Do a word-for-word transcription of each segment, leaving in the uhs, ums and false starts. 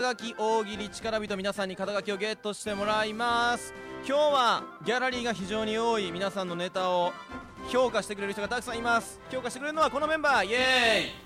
書き大喜利力人、皆さんに肩書きをゲットしてもらいます。今日はギャラリーが非常に多い。皆さんのネタを評価してくれる人がたくさんいます。評価してくれるのはこのメンバー。イエーイイエーイ。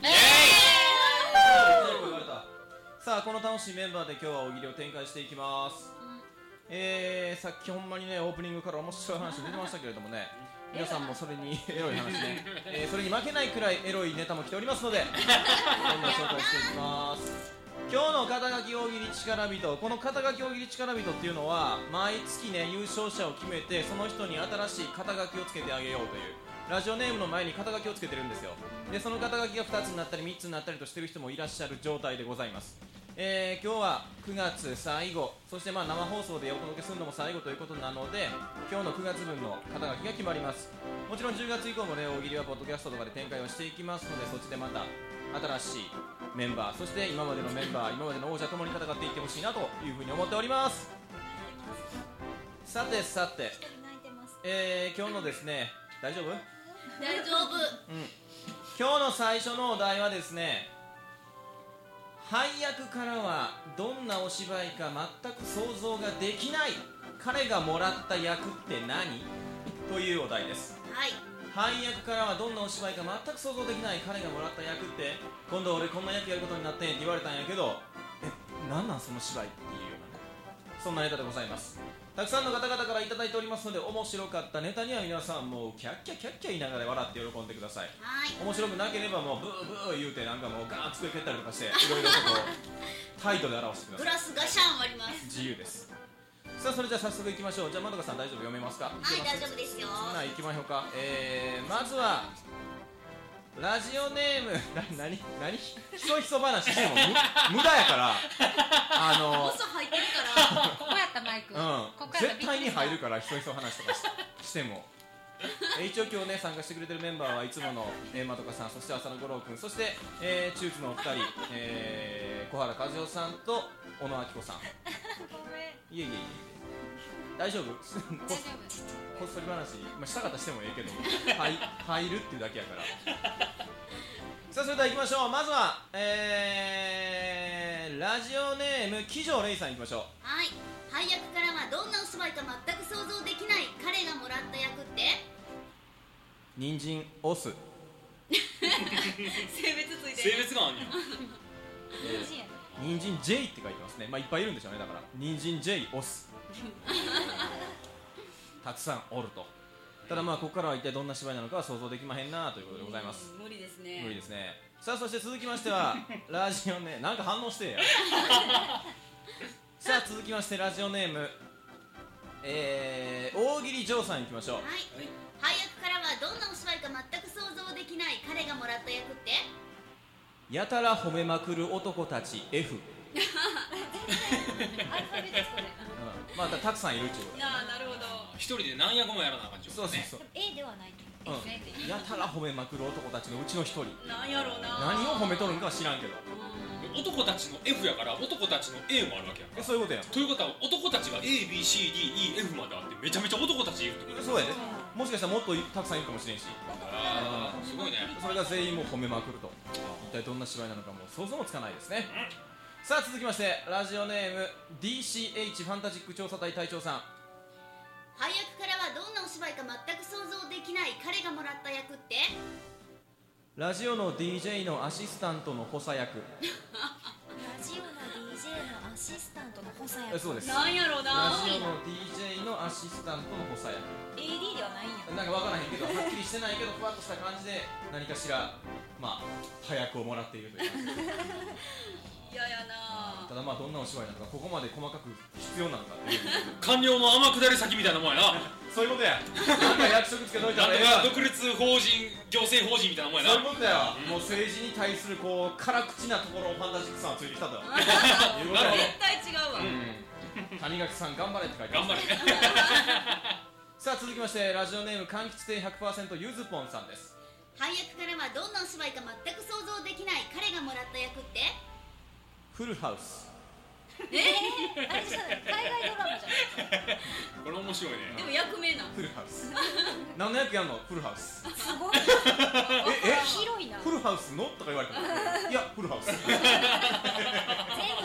さあ、この楽しいメンバーで今日は大喜利を展開していきます。えー、さっきほんまにね、オープニングから面白い話出てましたけれどもね、皆さんもそれにエロい話ね、えー、それに負けないくらいエロいネタも来ておりますので、どんどん紹介していきます。今日の肩書き大喜利力人、この肩書き大喜利力人っていうのは毎月ね、優勝者を決めてその人に新しい肩書きをつけてあげようという、ラジオネームの前に肩書きをつけてるんですよ。で、その肩書きがふたつになったりみっつになったりとしてる人もいらっしゃる状態でございます。えー、今日はくがつ最後、そしてまあ生放送でお届けするのも最後ということなので、今日のくがつぶんの肩書きが決まります。もちろんじゅうがつ以降もね、大喜利はポッドキャストとかで展開をしていきますので、そっちでまた新しいメンバー、そして今までのメンバー、今までの王者ともに戦っていってほしいなというふうに思っております。さてさて、えー、今日のですね、大丈夫？ 大丈夫。 うん。今日の最初のお題はですね、配役からはどんなお芝居か全く想像ができない、彼がもらった役って何？というお題です。 はい。 配役からはどんなお芝居か全く想像できない、彼がもらった役って、今度俺こんな役やることになってんって言われたんやけど、え、なんなんその芝居っていうような、そんなネタでございます。たくさんの方々からいただいておりますので、面白かったネタには皆さんもうキャッキャキャッキャ言いながら笑って喜んでください。 はい。 面白くなければもうブーブー言うて、なんかもうガーッ机蹴ったりとかして、いろいろとこう態度で表してください。 グラスガシャン割ります。 自由です。さあ、それじゃあ早速いきましょう。じゃあまどかさん大丈夫？読めますか？ はい、大丈夫ですよ。 そんな行きましょうか。えー、まずはラジオネームな、なになにひそひそ話しても無駄やから、あの放送入ってるからここやったマイク、 うん、絶対に入るから、ひそひそ話とか し, してもえ一応今日ね、参加してくれてるメンバーはいつもの、えー、まどかさん、そして浅野五郎君、そして、えー、チューズのお二人、えー、小原和代さんと小野明子さん。 ごめん。 いえいえいえ、大丈夫？ 大丈夫。 こっそり話、まあ、したかったしてもええけども、はい、入るっていうだけやからさあ、それでは行きましょう。まずは、えー、ラジオネーム騎乗レイさん行きましょう。 はい。配役からはどんなお芝居か全く想像できない、彼がもらった役って？ 人参オス性別ついてる。 性別があんねん。 えー、人参 J って書いてますね。まあいっぱいいるんでしょうね。だから人参 J オスたくさんおると。ただまあここからは一体どんな芝居なのかは想像できまへんなということでございます。 無理ですね。 無理ですね。さあ、そして続きましてはラジオネーム、なんか反応してやさあ、続きましてラジオネーム、えー、大喜利嬢さんいきましょう。 はい。配役からはどんなお芝居か全く想像できない、彼がもらった役って？ やたら褒めまくる男たち F アルファベットこれ。 うん、まあ た, たくさんいるっちゅうことだ、ね、 ああ、なるほど。 一人で何役もやらなあかんちゅうそうそうそう、 A ではないと。 うん、やたら褒めまくる男たちのうちの一人。 なんやろうな。 何を褒めとるんかは知らんけど、 男たちの F やから男たちの A もあるわけやんか。 え、そういうことやん。 ということは男たちが エービーシーディーイーエフ まであって、めちゃめちゃ男たちいるってこと。 そうやで、もしかしたらもっとたくさんいるかもしれんし、 ああ、すごいね。 それが全員もう褒めまくると、一体どんな芝居なのかもう想像もつかないですね。さあ、続きましてラジオネーム ディーシーエイチ ファンタジック調査隊隊長さん。 配役からはどんなお芝居か全く想像できない、彼がもらった役って？ ラジオの ディージェー のアシスタントの補佐役。 ラジオの ディージェー のアシスタントの補佐役。 え、そうです。 なんやろうな。 ラジオの ディージェー のアシスタントの補佐役。 エーディー ではないんや。 なんか分からへんけど、はっきりしてないけどふわっとした感じで何かしらまあ早くをもらっているという感じ嫌やな。 ただまあどんなお芝居なのか、ここまで細かく必要なのかっていう官僚の天下り先みたいなもんやな。 そういうことや。なんか役職つけといたなんとらええわ。 か独立法人行政法人みたいなもんやそういうな。 ことや、もう政治に対するこう辛口なところをファンタジックさんはついてきたということや。 なるほど。 絶対違うわ。 うん、谷垣さん頑張れって書いて頑ます張れ。 さあ、続きましてラジオネーム柑橘亭 ひゃくパーセント ゆずぽんさんです。 配役からはどんなお芝居か全く想像できない、彼がもらった役って？ フルハウス。 あれじゃない、海外ドラマじゃない。 これ面白いね。 でも役名な。 フルハウス何の役やんの？フルハウス。 すごい。 ええ広いな。 フルハウスのとか言われたのいや、フルハウス全員